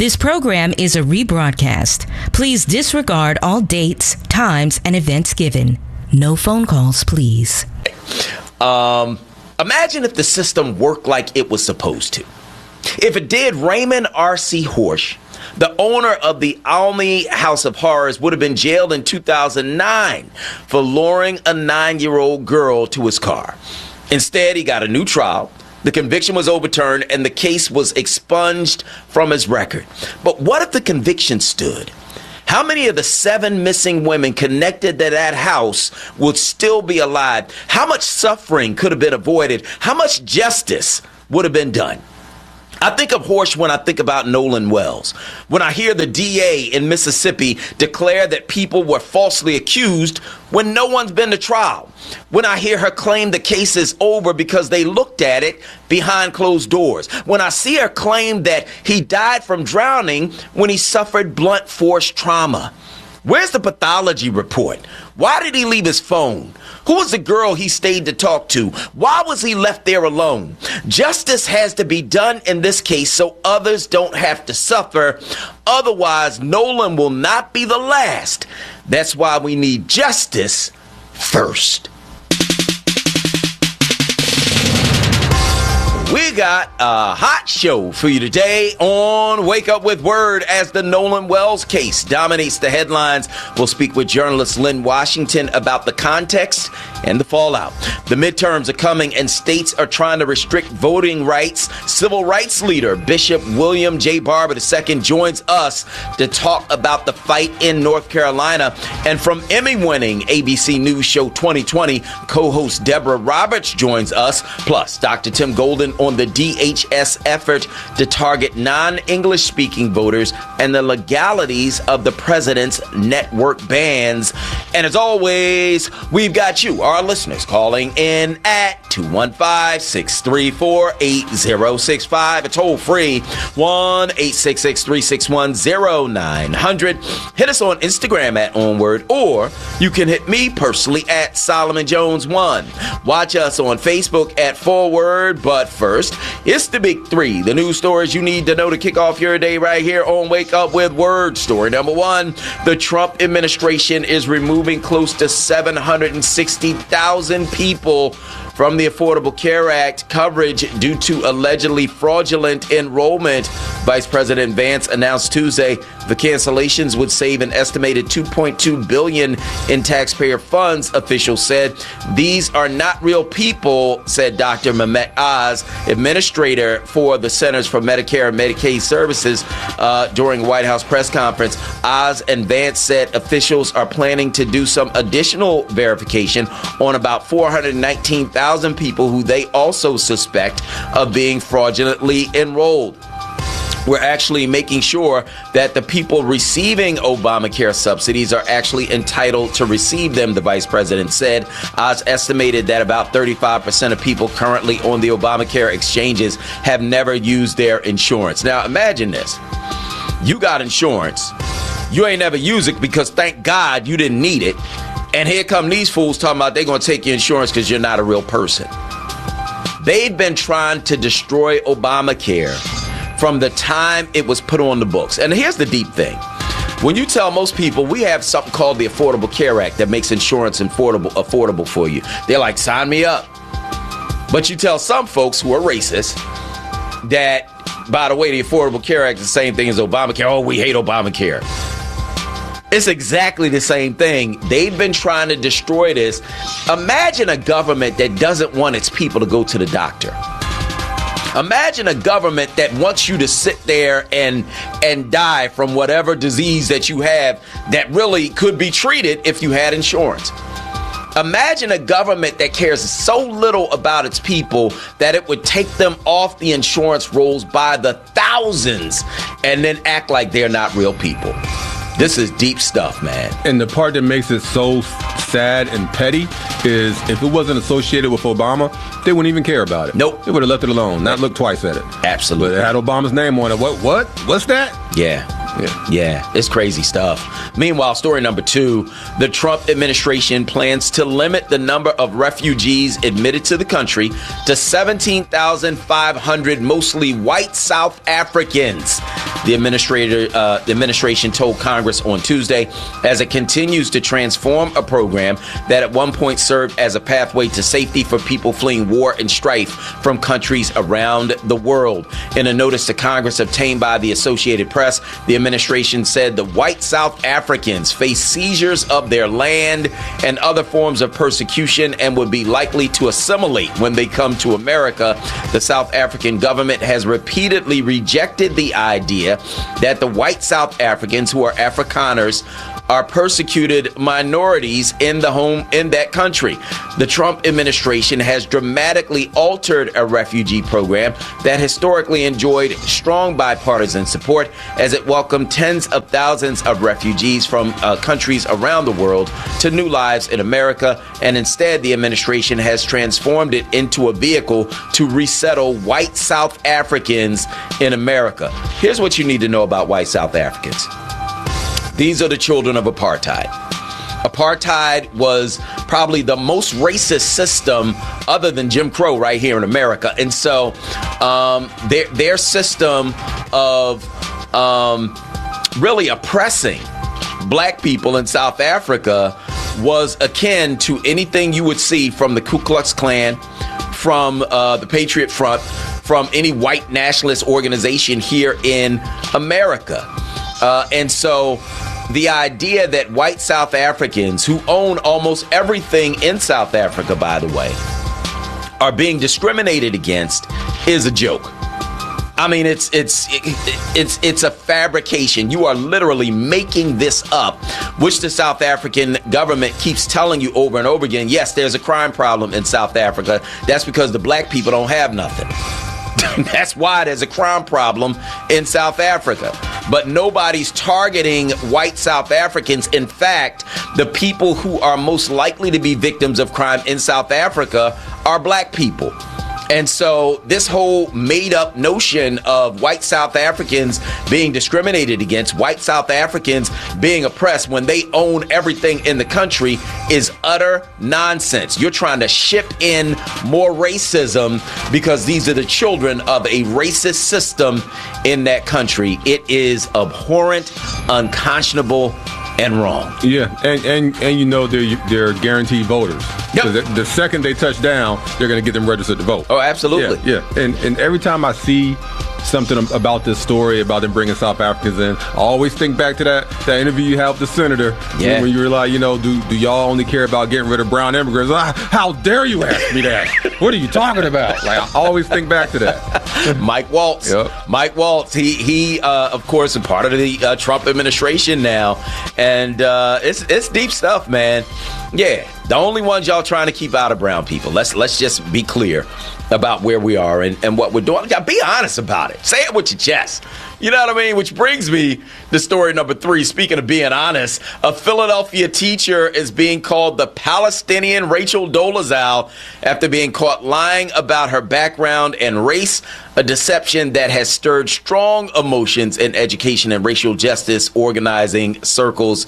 This program is a rebroadcast. Please disregard all dates, times, and events given. No phone calls, please. Imagine if the system worked like it was supposed to. If it did, Raymond R.C. Horsch, the owner of the Almy House of Horrors, would have been jailed in 2009 for luring a 9-year-old girl to his car. Instead, he got a new trial. The conviction was overturned and the case was expunged from his record. But what if the conviction stood? How many of the 7 missing women connected to that house would still be alive? How much suffering could have been avoided? How much justice would have been done? I think of Horsch when I think about Nolan Wells. When I hear the DA in Mississippi declare that people were falsely accused when no one's been to trial. When I hear her claim the case is over because they looked at it behind closed doors. When I see her claim that he died from drowning when he suffered blunt force trauma. Where's the pathology report? Why did he leave his phone? Who was the girl he stayed to talk to? Why was he left there alone? Justice has to be done in this case so others don't have to suffer. Otherwise, Nolan will not be the last. That's why we need justice first. We got a hot show for you today on Wake Up with Word as the Nolan Wells case dominates the headlines. We'll speak with journalist Lynn Washington about the context and the fallout. The midterms are coming and states are trying to restrict voting rights. Civil rights leader Bishop William J. Barber II joins us to talk about the fight in North Carolina. And from Emmy-winning ABC News Show 2020, co-host Deborah Roberts joins us, plus Dr. Tim Golden on the DHS effort to target non-English speaking voters and the legalities of the president's network bans. And as always, we've got you, our listeners, calling in at 215-634-8065. It's toll free, 1-866-361-0900. Hit us on Instagram at Onward, or you can hit me personally at Solomon Jones 1. Watch us on Facebook at Forward. But first, it's the big three, the news stories you need to know to kick off your day right here on Wake Up with Word. Story number 1, the Trump administration is removing close to 760,000 people from the Affordable Care Act coverage due to allegedly fraudulent enrollment. Vice President Vance announced Tuesday the cancellations would save an estimated $2.2 billion in taxpayer funds, officials said. These are not real people, said Dr. Mehmet Oz, administrator for the Centers for Medicare and Medicaid Services, during a White House press conference. Oz and Vance said officials are planning to do some additional verification on about 419,000 people who they also suspect of being fraudulently enrolled. We're actually making sure that the people receiving Obamacare subsidies are actually entitled to receive them, the vice president said. Oz estimated that about 35% of people currently on the Obamacare exchanges have never used their insurance. Now, imagine this. You got insurance. You ain't never used it because, thank God, you didn't need it. And here come these fools talking about they're going to take your insurance because you're not a real person. They've been trying to destroy Obamacare from the time it was put on the books. And here's the deep thing. When you tell most people we have something called the Affordable Care Act that makes insurance affordable for you, they're like, sign me up. But you tell some folks who are racist that, by the way, the Affordable Care Act is the same thing as Obamacare. Oh, we hate Obamacare. It's exactly the same thing. They've been trying to destroy this. Imagine a government that doesn't want its people to go to the doctor. Imagine a government that wants you to sit there and die from whatever disease that you have that really could be treated if you had insurance. Imagine a government that cares so little about its people that it would take them off the insurance rolls by the thousands and then act like they're not real people. This is deep stuff, man. And the part that makes it so sad and petty is if it wasn't associated with Obama, they wouldn't even care about it. Nope. They would have left it alone, not look twice at it. Absolutely. But it had Obama's name on it. What? What's that? Yeah, it's crazy stuff. Meanwhile, story number 2, the Trump administration plans to limit the number of refugees admitted to the country to 17,500, mostly white South Africans. the administration told Congress on Tuesday, as it continues to transform a program that at one point served as a pathway to safety for people fleeing war and strife from countries around the world. In a notice to Congress obtained by the Associated Press, the administration said the white South Africans face seizures of their land and other forms of persecution and would be likely to assimilate when they come to America. The South African government has repeatedly rejected the idea that the white South Africans, who are Afrikaners, are persecuted minorities in that country. The Trump administration has dramatically altered a refugee program that historically enjoyed strong bipartisan support as it welcomed tens of thousands of refugees from countries around the world to new lives in America, and instead the administration has transformed it into a vehicle to resettle white South Africans in America. Here's what you need to know about white South Africans. These are the children of apartheid. Apartheid was probably the most racist system other than Jim Crow right here in America. And so their system of really oppressing black people in South Africa was akin to anything you would see from the Ku Klux Klan, from the Patriot Front, from any white nationalist organization here in America. And so the idea that white South Africans, who own almost everything in South Africa, by the way, are being discriminated against is a joke. I mean, it's a fabrication. You are literally making this up, which the South African government keeps telling you over and over again. Yes, there's a crime problem in South Africa. That's because the black people don't have nothing. That's why there's a crime problem in South Africa. But nobody's targeting white South Africans. In fact, the people who are most likely to be victims of crime in South Africa are black people. And so this whole made-up notion of white South Africans being discriminated against, white South Africans being oppressed when they own everything in the country is utter nonsense. You're trying to ship in more racism because these are the children of a racist system in that country. It is abhorrent, unconscionable, and wrong. Yeah, and you know they're guaranteed voters. Yep. The second they touch down, they're going to get them registered to vote. Oh, absolutely. Yeah. And every time I see something about this story about them bringing South Africans in, I always think back to that interview you had with the senator. Yeah. When you were like, do y'all only care about getting rid of brown immigrants? How dare you ask me that? What are you talking about? Like, I always think back to that. Mike Waltz. Yep. Mike Waltz. He of course, a part of the Trump administration now, and it's deep stuff, man. Yeah, the only ones y'all trying to keep out of brown people. Let's just be clear about where we are and what we're doing. Be honest about it. Say it with your chest. You know what I mean? Which brings me to story number 3. Speaking of being honest, a Philadelphia teacher is being called the Palestinian Rachel Dolezal after being caught lying about her background and race, a deception that has stirred strong emotions in education and racial justice organizing circles.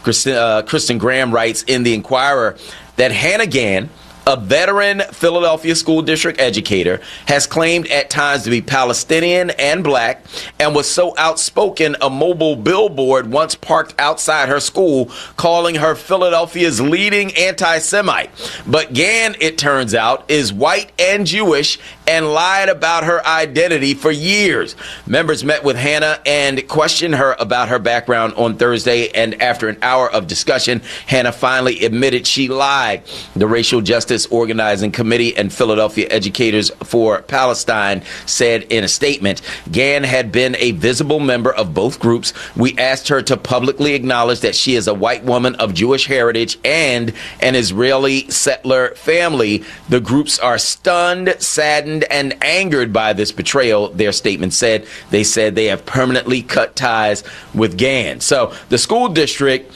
Kristen Graham writes in The Inquirer that Hannah Gann, a veteran Philadelphia school district educator, has claimed at times to be Palestinian and black and was so outspoken a mobile billboard once parked outside her school calling her Philadelphia's leading anti-Semite. But Gann, it turns out, is white and Jewish and lied about her identity for years. Members met with Hannah and questioned her about her background on Thursday, and after an hour of discussion, Hannah finally admitted she lied. The Racial Justice Organizing Committee and Philadelphia Educators for Palestine said in a statement, Gann had been a visible member of both groups. We asked her to publicly acknowledge that she is a white woman of Jewish heritage and an Israeli settler family. The groups are stunned, saddened, and angered by this betrayal, their statement said. They said they have permanently cut ties with Gann. So the school district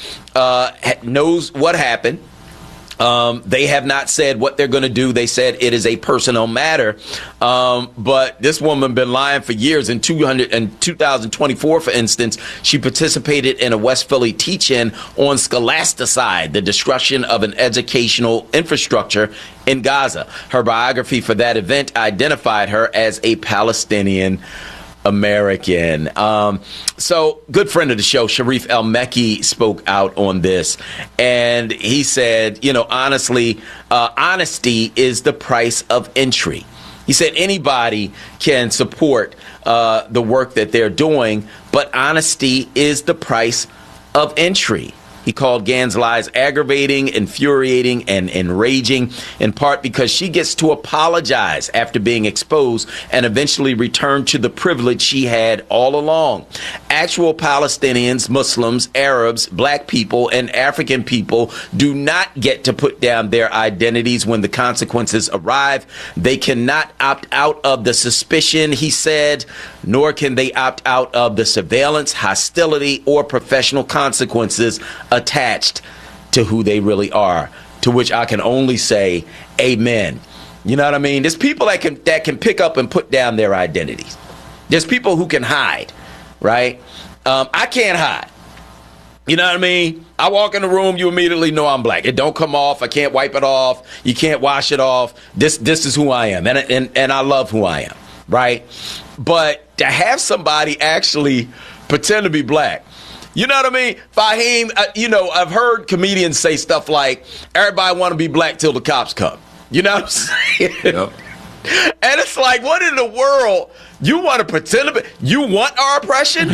knows what happened. They have not said what they're going to do. They said it is a personal matter. But this woman been lying for years. In 2024, for instance, she participated in a West Philly teach-in on Scholasticide, the destruction of an educational infrastructure in Gaza. Her biography for that event identified her as a Palestinian American. So, good friend of the show, Sharif El-Mekki, spoke out on this, and he said, honestly, honesty is the price of entry. He said anybody can support the work that they're doing, but honesty is the price of entry. He called Gann's lies aggravating, infuriating, and enraging, in part because she gets to apologize after being exposed and eventually return to the privilege she had all along. Actual Palestinians, Muslims, Arabs, black people, and African people do not get to put down their identities when the consequences arrive. They cannot opt out of the suspicion, he said, nor can they opt out of the surveillance, hostility, or professional consequences attached to who they really are, to which I can only say amen. You know what I mean? There's people that can pick up and put down their identities. There's people who can hide, right? I can't hide. You know what I mean? I walk in the room, you immediately know I'm black. It don't come off. I can't wipe it off. You can't wash it off. This is who I am, and I love who I am, right? But to have somebody actually pretend to be black, you know what I mean? Fahim, I've heard comedians say stuff like, everybody want to be black till the cops come. You know what I'm saying? Yep. And it's like, what in the world? You want to pretend to be? You want our oppression?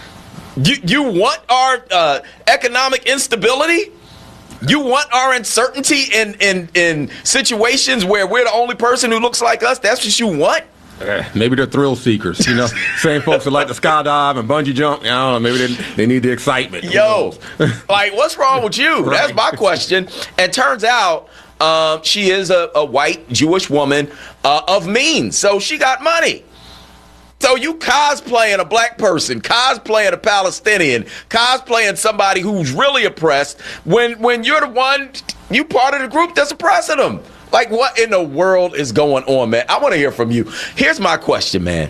You want our economic instability? You want our uncertainty in situations where we're the only person who looks like us? That's what you want? Maybe they're thrill seekers, Same folks that like to skydive and bungee jump. I don't know. Maybe they need the excitement. Yo, like, what's wrong with you? Right. That's my question. And turns out she is a white Jewish woman of means, so she got money. So you cosplaying a black person, cosplaying a Palestinian, cosplaying somebody who's really oppressed when you're the one, you part of the group that's oppressing them. Like, what in the world is going on, man? I want to hear from you. Here's my question, man.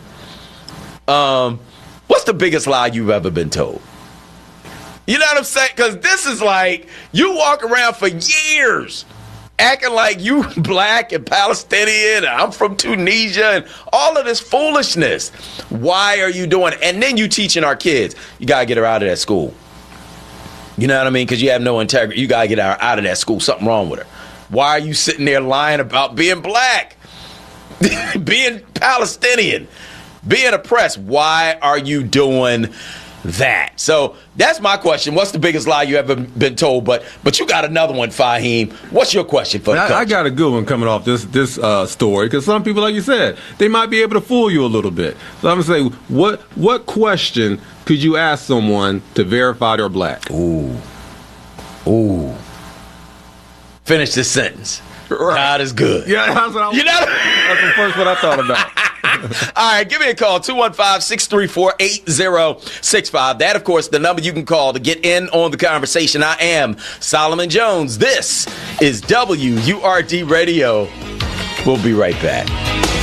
What's the biggest lie you've ever been told? You know what I'm saying? Because this is like, you walk around for years acting like you black and Palestinian, and I'm from Tunisia, and all of this foolishness. Why are you doing it? And then you teaching our kids, you got to get her out of that school. You know what I mean? Because you have no integrity. You got to get her out of that school. Something wrong with her. Why are you sitting there lying about being black, being Palestinian, being oppressed? Why are you doing that? So that's my question. What's the biggest lie you ever been told? But you got another one, Fahim. What's your question for the coach? I got a good one coming off this story, because some people, like you said, they might be able to fool you a little bit. So I'm going to say, what question could you ask someone to verify they're black? Ooh. Finish this sentence. Right. God is good. Yeah, that's what that's the first one I thought about. All right, give me a call, 215-634-8065. That, of course, the number you can call to get in on the conversation. I am Solomon Jones. This is WURD Radio. We'll be right back.